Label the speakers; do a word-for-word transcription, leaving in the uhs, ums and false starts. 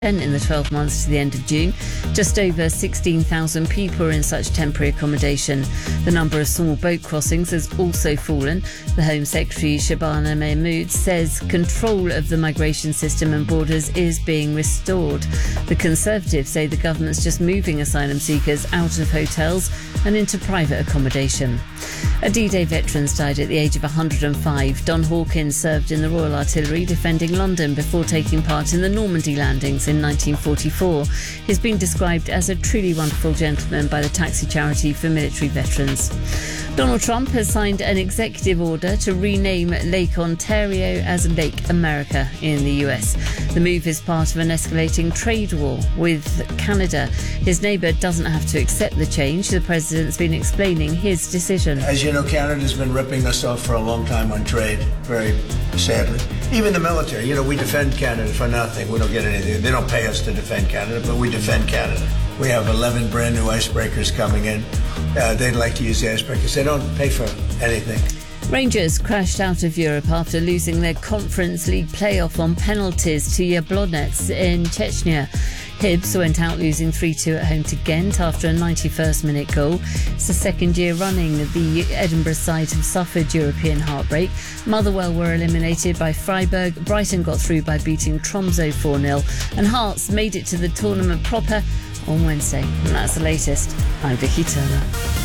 Speaker 1: in the twelve months to the end of June. Just over sixteen thousand people are in such temporary accommodation. The number of small boat crossings has also fallen. The Home Secretary Shabana Mahmood says control of the migration system and borders is being restored. The Conservatives say the government's just moving asylum seekers out of hotels and into private accommodation. A D-Day veteran died at the age of one hundred and five. Don Hawkins served in the Royal Artillery defending London before taking part in the Normandy landings in nineteen forty-four. He's been described as a truly wonderful gentleman by the Taxi Charity for Military Veterans. Donald Trump has signed an executive order to rename Lake Ontario as Lake America in the U S. The move is part of an escalating trade war with Canada. His neighbour doesn't have to accept the change. The president's been explaining his decision.
Speaker 2: As you know, Canada's been ripping us off for a long time on trade, very sadly. Even the military, you know, we defend Canada for nothing. We don't get anything. They don't pay us to defend Canada, but we defend Canada. We have eleven brand new icebreakers coming in. Uh, they'd like to use the icebreakers. They don't pay for anything.
Speaker 1: Rangers crashed out of Europe after losing their Conference League playoff on penalties to Jablonec in Chechnya. Hibs went out losing three two at home to Ghent after a ninety-first minute goal. It's the second year running the Edinburgh side have suffered European heartbreak. Motherwell were eliminated by Freiburg. Brighton got through by beating Tromsø four nil. And Hearts made it to the tournament proper on Wednesday. And that's the latest. I'm Vicky Turner.